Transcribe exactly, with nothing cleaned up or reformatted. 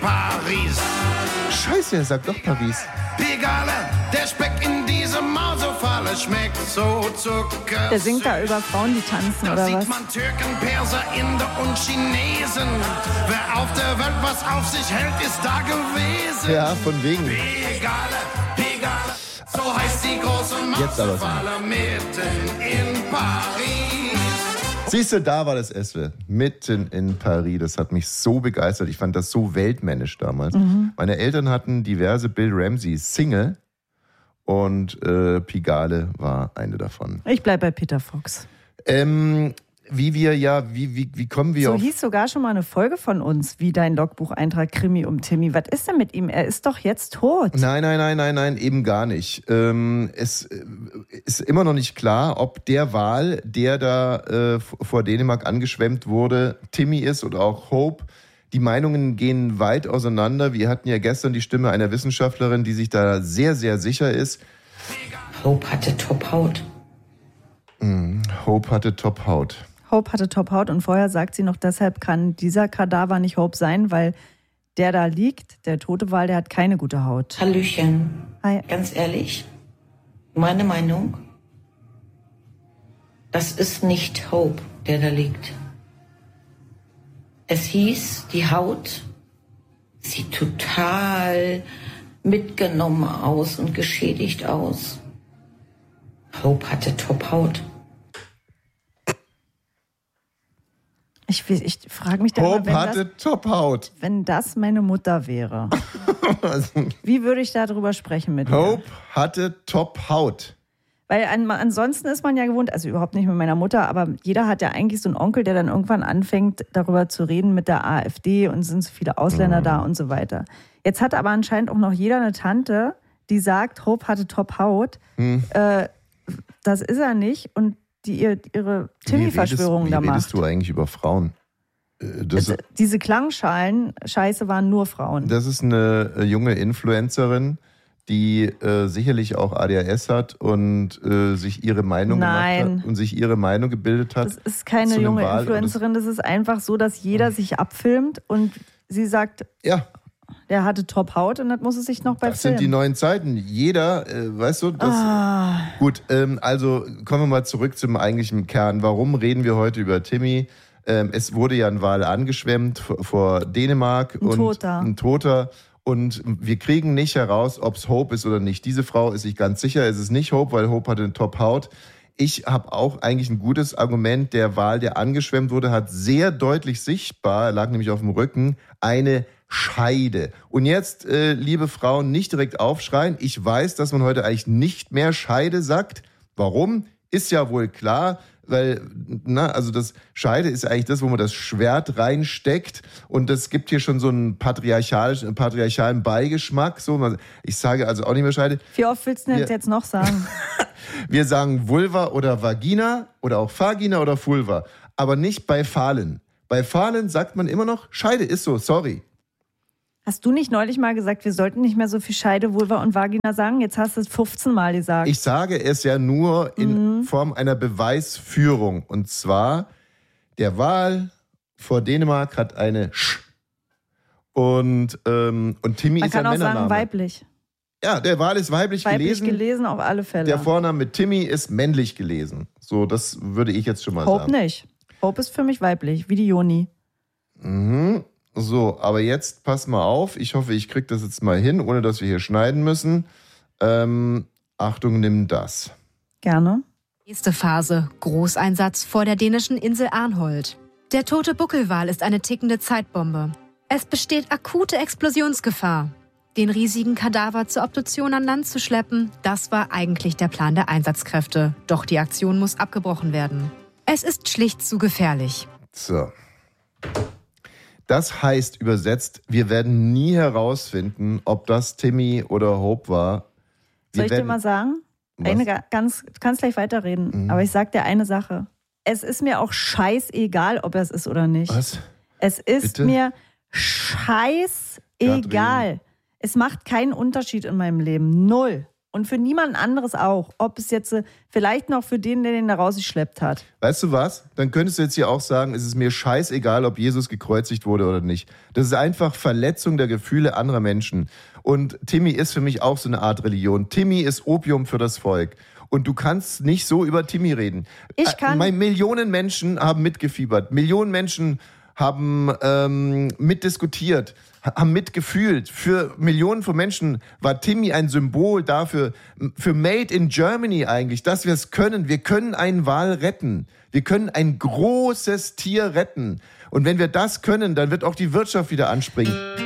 Paris. Scheiße, er sagt doch Paris. Pegale, der Speck in diesem Mausefalle schmeckt so zucker. Der singt da über Frauen, die tanzen, da oder sieht was? man Türken, Perser, Inder und Chinesen. Wer auf der Welt was auf sich hält, ist da gewesen. Ja, von wegen. Pegale, Pegale, so heißt die große Mausefalle mitten in Paris. Siehst du, da war das Eswe, mitten in Paris. Das hat mich so begeistert. Ich fand das so weltmännisch damals. Mhm. Meine Eltern hatten diverse Bill Ramsey-Single und äh, Pigalle war eine davon. Ich bleib bei Peter Fox. Ähm, wie wir ja, wie, wie, wie kommen wir so auf... So hieß sogar schon mal eine Folge von uns, wie dein Logbucheintrag Krimi um Timmy. Was ist denn mit ihm? Er ist doch jetzt tot. Nein, nein, nein, nein, nein, eben gar nicht. Ähm, es ist immer noch nicht klar, ob der Wal, der da äh, vor Dänemark angeschwemmt wurde, Timmy ist oder auch Hope. Die Meinungen gehen weit auseinander. Wir hatten ja gestern die Stimme einer Wissenschaftlerin, die sich da sehr, sehr sicher ist. Hope hatte Top-Haut. Mm, Hope hatte Top-Haut. Hope hatte Top-Haut und vorher sagt sie noch, deshalb kann dieser Kadaver nicht Hope sein, weil der da liegt, der tote Wal, der hat keine gute Haut. Hallöchen. Hi. Ganz ehrlich, meine Meinung, das ist nicht Hope, der da liegt. Es hieß, die Haut sieht total mitgenommen aus und geschädigt aus. Hope hatte Top-Haut. Ich, ich frage mich da Hope immer, wenn hatte das, Top-Haut. Wenn das meine Mutter wäre, wie würde ich darüber sprechen mit Hope ihr? hatte Top-Haut. Weil an, ansonsten ist man ja gewohnt, also überhaupt nicht mit meiner Mutter, aber jeder hat ja eigentlich so einen Onkel, der dann irgendwann anfängt, darüber zu reden mit der AfD und sind so viele Ausländer mhm. da und so weiter. Jetzt hat aber anscheinend auch noch jeder eine Tante, die sagt, Hope hatte Top-Haut. Mhm. Äh, das ist er nicht und die ihr, ihre Timmy-Verschwörung da macht. Wie redest du eigentlich über Frauen? Das, das, diese Klangschalen-Scheiße waren nur Frauen. Das ist eine junge Influencerin, die äh, sicherlich auch A D H S hat und äh, sich ihre Meinung Nein. gemacht hat und sich ihre Meinung gebildet hat. Das ist keine junge Wahl Influencerin, das, das ist einfach so, dass jeder sich abfilmt und sie sagt, ja. Der hatte Top-Haut und das muss es sich noch bei Das Film. sind die neuen Zeiten. Jeder, äh, weißt du, das... Ah. Gut, ähm, also kommen wir mal zurück zum eigentlichen Kern. Warum reden wir heute über Timmy? Ähm, es wurde ja ein Wal angeschwemmt vor, vor Dänemark. Ein und Toter. Ein Toter. Und wir kriegen nicht heraus, ob es Hope ist oder nicht. Diese Frau ist sich ganz sicher, es ist nicht Hope, weil Hope hatte eine Top-Haut. Ich habe auch eigentlich ein gutes Argument. Der Wal, der angeschwemmt wurde, hat sehr deutlich sichtbar, er lag nämlich auf dem Rücken, eine Scheide. Und jetzt, äh, liebe Frauen, nicht direkt aufschreien. Ich weiß, dass man heute eigentlich nicht mehr Scheide sagt. Warum? Ist ja wohl klar, weil, na, also das Scheide ist eigentlich das, wo man das Schwert reinsteckt. Und das gibt hier schon so einen patriarchalischen, patriarchalen Beigeschmack. So, ich sage also auch nicht mehr Scheide. Wie oft willst du denn jetzt noch sagen? Wir sagen Vulva oder Vagina oder auch Vagina oder Vulva. Aber nicht bei Fahlen. Bei Fahlen sagt man immer noch, Scheide ist so, sorry. Hast du nicht neulich mal gesagt, wir sollten nicht mehr so viel Scheide, Vulva und Vagina sagen? Jetzt hast du es fünfzehn Mal gesagt. Ich sage es ja nur in mhm. Form einer Beweisführung. Und zwar, der Wal vor Dänemark hat eine Sch. Und, ähm, und Timmy Man ist ein kann auch Männername. sagen weiblich. Ja, der Wal ist weiblich, weiblich gelesen. Weiblich gelesen auf alle Fälle. Der Vorname mit Timmy ist männlich gelesen. So, das würde ich jetzt schon mal Hope sagen. Hope nicht. Hope ist für mich weiblich, wie die Joni. Mhm. So, aber jetzt pass mal auf. Ich hoffe, ich kriege das jetzt mal hin, ohne dass wir hier schneiden müssen. Ähm, Achtung, nimm das. Gerne. Nächste Phase. Großeinsatz vor der dänischen Insel Arnhold. Der tote Buckelwal ist eine tickende Zeitbombe. Es besteht akute Explosionsgefahr. Den riesigen Kadaver zur Obduktion an Land zu schleppen, das war eigentlich der Plan der Einsatzkräfte. Doch die Aktion muss abgebrochen werden. Es ist schlicht zu gefährlich. So. Das heißt übersetzt, wir werden nie herausfinden, ob das Timmy oder Hope war. Wir Soll ich werden, dir mal sagen? Eine ganz, du kannst gleich weiterreden, mhm. aber ich sag dir eine Sache. Es ist mir auch scheißegal, ob es ist oder nicht. Was? Es ist Bitte? mir scheißegal. Es macht keinen Unterschied in meinem Leben. Null. Und für niemand anderes auch. Ob es jetzt äh, vielleicht noch für den, der den da rausgeschleppt hat. Weißt du was? Dann könntest du jetzt hier auch sagen, es ist mir scheißegal, ob Jesus gekreuzigt wurde oder nicht. Das ist einfach Verletzung der Gefühle anderer Menschen. Und Timmy ist für mich auch so eine Art Religion. Timmy ist Opium für das Volk. Und du kannst nicht so über Timmy reden. Ich kann. Äh, Millionen Menschen haben mitgefiebert. Millionen Menschen haben ähm, mitdiskutiert, haben mitgefühlt. Für Millionen von Menschen war Timmy ein Symbol dafür, für Made in Germany eigentlich, dass wir es können. Wir können einen Wal retten. Wir können ein großes Tier retten. Und wenn wir das können, dann wird auch die Wirtschaft wieder anspringen.